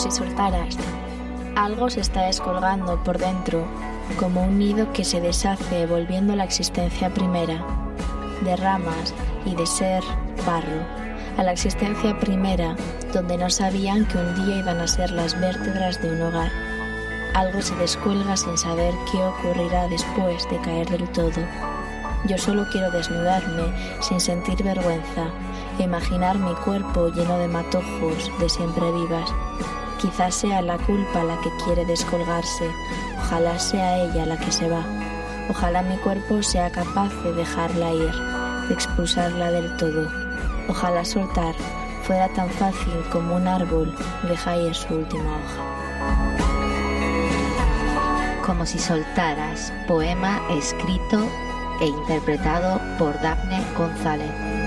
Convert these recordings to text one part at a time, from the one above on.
si soltaras. Algo se está descolgando por dentro, como un nido que se deshace volviendo a la existencia primera, de ramas y de ser barro, a la existencia primera, donde no sabían que un día iban a ser las vértebras de un hogar. Algo se descuelga sin saber qué ocurrirá después de caer del todo. Yo solo quiero desnudarme sin sentir vergüenza e imaginar mi cuerpo lleno de matojos de siempre vivas. Quizás sea la culpa la que quiere descolgarse, ojalá sea ella la que se va. Ojalá mi cuerpo sea capaz de dejarla ir, de expulsarla del todo. Ojalá soltar fuera tan fácil como un árbol deja ir su última hoja. Como si soltaras, poema escrito e interpretado por Dafne González.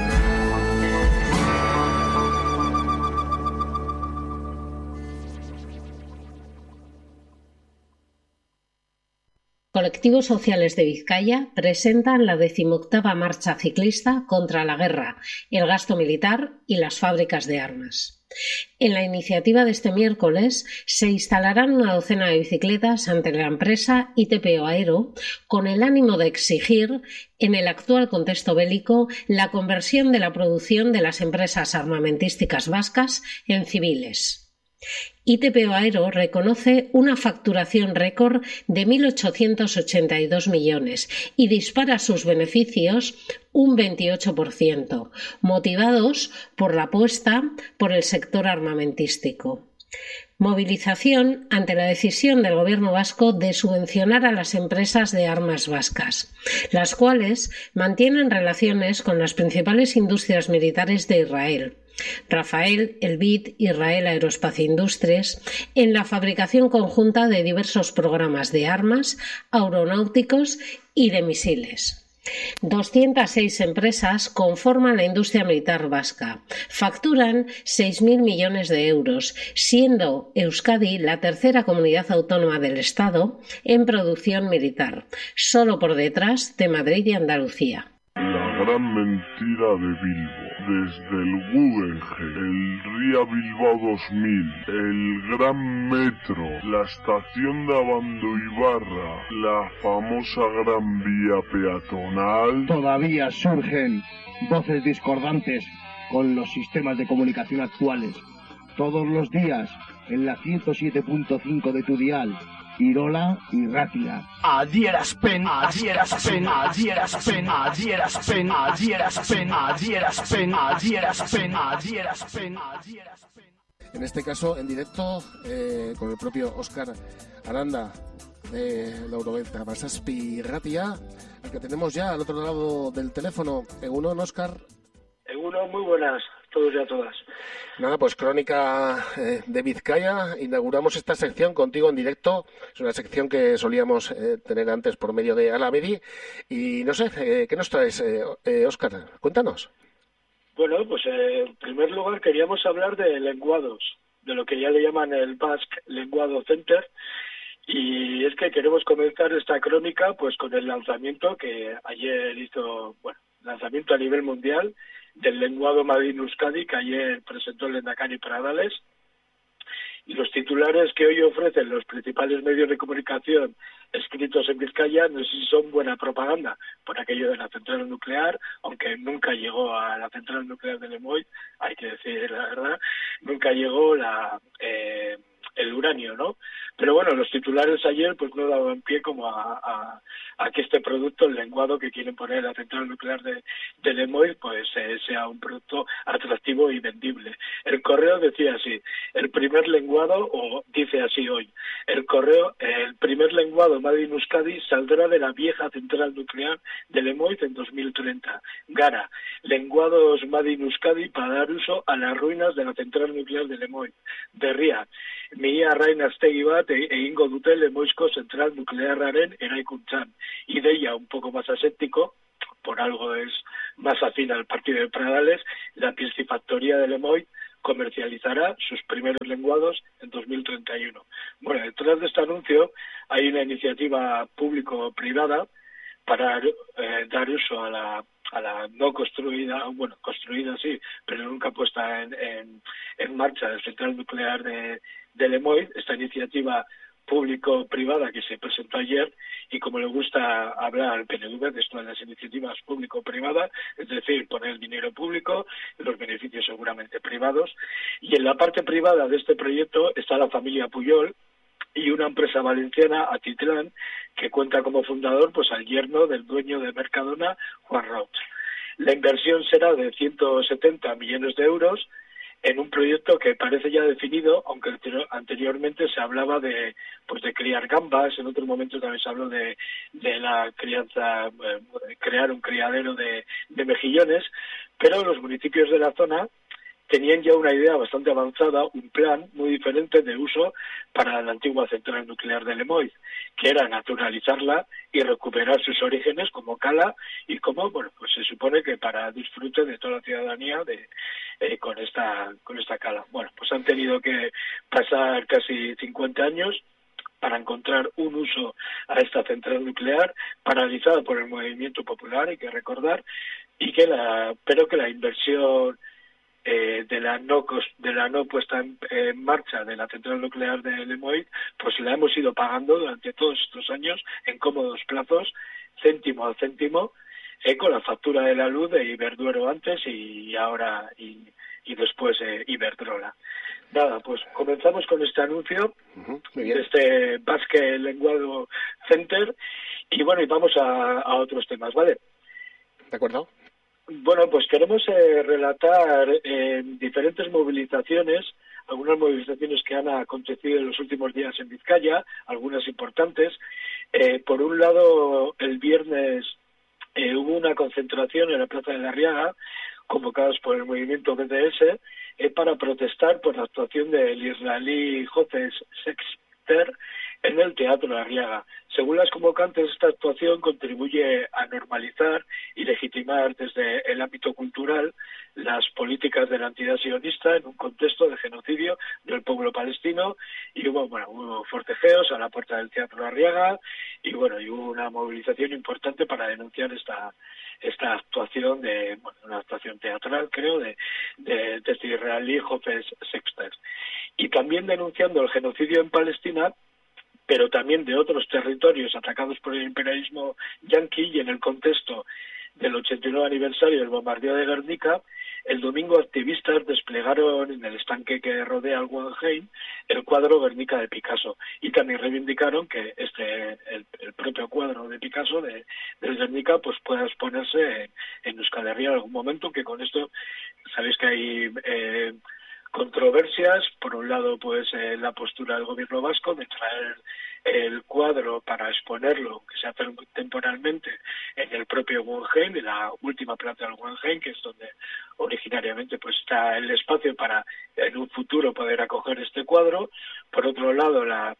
Colectivos sociales de Vizcaya presentan la 18ª marcha ciclista contra la guerra, el gasto militar y las fábricas de armas. En la iniciativa de este miércoles se instalarán una docena de bicicletas ante la empresa ITPO Aero con el ánimo de exigir, en el actual contexto bélico, la conversión de la producción de las empresas armamentísticas vascas en civiles. ITPO Aero reconoce una facturación récord de 1.882 millones y dispara sus beneficios un 28%, motivados por la apuesta por el sector armamentístico. Movilización ante la decisión del Gobierno vasco de subvencionar a las empresas de armas vascas, las cuales mantienen relaciones con las principales industrias militares de Israel, Rafael, Elbit, Israel Aerospace Industries, en la fabricación conjunta de diversos programas de armas, aeronáuticos y de misiles. 206 empresas conforman la industria militar vasca. Facturan 6.000 millones de euros, siendo Euskadi la tercera comunidad autónoma del Estado en producción militar, solo por detrás de Madrid y Andalucía. La gran mentira de Bilbo. Desde el Guggenheim, el Ría Bilbao 2000, el Gran Metro, la estación de Abandoibarra, la famosa Gran Vía Peatonal. Todavía surgen voces discordantes con los sistemas de comunicación actuales. Todos los días, en la 107.5 de tu dial, Irola y Ratia. Adierazpen, adierazpen, adierazpen, adierazpen, adierazpen, adierazpen, adierazpen, adierazpen, adierazpen. En este caso, en directo, con el propio Óscar Aranda de la Euroventa Basaspi Ratia, al que tenemos ya al otro lado del teléfono. Egunon, Óscar. Egunon, muy buenas, todos y a todas. Nada, pues Crónica de Vizcaya. Inauguramos esta sección contigo en directo. Es una sección que solíamos tener antes por medio de Alamedi. Y no sé, ¿qué nos traes, Óscar? Cuéntanos. Bueno, pues en primer lugar queríamos hablar de lenguados, de lo que ya le llaman el Basque Lenguado Center. Y es que queremos comenzar esta crónica pues con el lanzamiento que ayer hizo, lanzamiento a nivel mundial del lenguado Made in Euskadi que ayer presentó el Lehendakari Pradales, y los titulares que hoy ofrecen los principales medios de comunicación escritos en Vizcaya no sé si son buena propaganda por aquello de la central nuclear, aunque nunca llegó a la central nuclear de Lemoy, hay que decir la verdad, nunca llegó el uranio, ¿no? Pero bueno, los titulares ayer pues no daban pie como a que este producto, el lenguado que quieren poner la central nuclear de Lemoy, pues sea un producto atractivo y vendible. El Correo decía así, el primer lenguado, o dice así hoy, el primer lenguado Made in Euskadi saldrá de la vieja central nuclear de Lemoy en 2030. Gara, lenguados Made in Euskadi para dar uso a las ruinas de la central nuclear de Lemoy. Berria, mila arrainaztegi bat egingo dute Lemoizko zentral nuklearraren eraikuntzan. Ideia un poco más aséptico, por algo es más afín al partido de Pradales, la piscifactoría de Lemoy comercializará sus primeros lenguados en 2031. Bueno, detrás de este anuncio hay una iniciativa público-privada para dar uso a a la no construida, bueno, construida sí, pero nunca puesta en marcha la central nuclear de Lemoiz, esta iniciativa público-privada que se presentó ayer, y como le gusta hablar al PNV de esto de las iniciativas público-privadas, es decir, poner dinero público, los beneficios seguramente privados, y en la parte privada de este proyecto está la familia Pujol y una empresa valenciana, Atitlán, que cuenta como fundador pues al yerno del dueño de Mercadona, Juan Roig. La inversión será de 170 millones de euros en un proyecto que parece ya definido, aunque anteriormente se hablaba de criar gambas, en otro momento también se habló de la crianza, crear un criadero de mejillones, pero los municipios de la zona tenían ya una idea bastante avanzada, un plan muy diferente de uso para la antigua central nuclear de Lemoiz, que era naturalizarla y recuperar sus orígenes como cala y como, bueno, pues se supone que para disfrute de toda la ciudadanía con esta cala. Bueno, pues han tenido que pasar casi 50 años para encontrar un uso a esta central nuclear, paralizada por el movimiento popular, hay que recordar, pero que la inversión de la no puesta en marcha de la central nuclear de Lemoiz, pues la hemos ido pagando durante todos estos años en cómodos plazos, céntimo a céntimo, con la factura de la luz de Iberdrola antes y ahora y después Iberdrola. Nada, pues comenzamos con este anuncio de este Basque Lenguado Center y bueno, y vamos a otros temas, ¿vale? ¿De acuerdo? Bueno, pues queremos relatar diferentes movilizaciones, algunas movilizaciones que han acontecido en los últimos días en Vizcaya, algunas importantes. Por un lado, el viernes hubo una concentración en la Plaza de la Arriaga, convocadas por el movimiento BDS, para protestar por la actuación del israelí José Sexter en el Teatro de Arriaga. Según las convocantes, esta actuación contribuye a normalizar y legitimar desde el ámbito cultural las políticas de la entidad sionista en un contexto de genocidio del pueblo palestino, y hubo forcejeos a la puerta del Teatro de Arriaga y hubo una movilización importante para denunciar esta actuación una actuación teatral, creo, de este israelí José Sexter. Y también denunciando el genocidio en Palestina, pero también de otros territorios atacados por el imperialismo yanqui, y en el contexto del 89 aniversario del bombardeo de Guernica, el domingo activistas desplegaron en el estanque que rodea al Guggenheim el cuadro Guernica de Picasso, y también reivindicaron que el propio cuadro de Picasso del Guernica pues pueda exponerse en Euskal Herria en algún momento, que con esto sabéis que hay controversias. Por un lado, pues la postura del gobierno vasco de traer el cuadro para exponerlo, que se hace temporalmente en el propio Guggenheim, en la última planta del Guggenheim, que es donde originariamente pues está el espacio para en un futuro poder acoger este cuadro. Por otro lado, la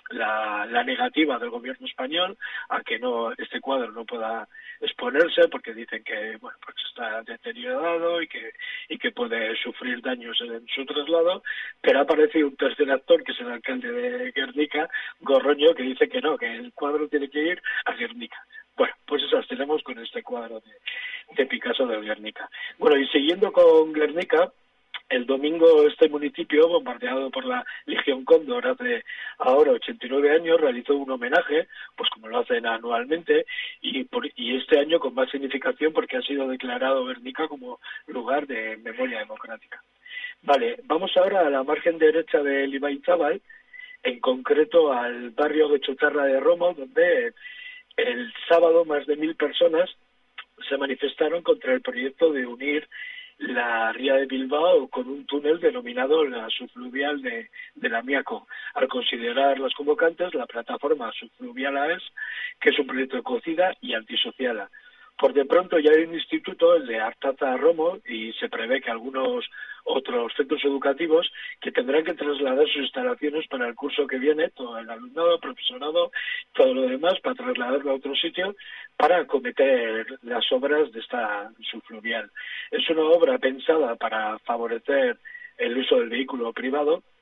negativa del gobierno español a que este cuadro no pueda exponerse, porque dicen que pues está deteriorado y que puede sufrir daños en su traslado, pero ha aparecido un tercer actor, que es el alcalde de Guernica, Gorroño, que dice que no, que el cuadro tiene que ir a Guernica. Bueno, pues eso tenemos con este cuadro de Picasso de Guernica. Bueno, y siguiendo con Guernica, el domingo este municipio, bombardeado por la Legión Cóndor hace ahora 89 años, realizó un homenaje, pues como lo hacen anualmente, y este año con más significación porque ha sido declarado Guernica como lugar de memoria democrática. Vale, vamos ahora a la margen derecha del Ibaizábal, en concreto al barrio de Chotarra de Romo, donde el sábado más de 1.000 personas se manifestaron contra el proyecto de unir la ría de Bilbao con un túnel denominado la subfluvial de Lamiaco, al considerar los convocantes la plataforma subfluvial AES, que es un proyecto ecocida y antisocial. Por de pronto ya hay un instituto, el de Artaza Romo, y se prevé que algunos otros centros educativos que tendrán que trasladar sus instalaciones para el curso que viene, todo el alumnado, profesorado, todo lo demás, para trasladarlo a otro sitio para acometer las obras de esta subfluvial. Es una obra pensada para favorecer el uso del vehículo privado,